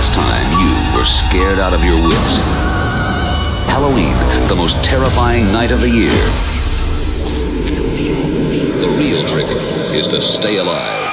last time you were scared out of your wits? Halloween, the most terrifying night of the year. The real trick is to stay alive.